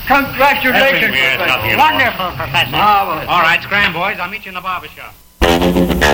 Congratulations, Yes, Professor. nothing at all. Wonderful, Professor. All right, scram, boys. I'll meet you in the barber shop.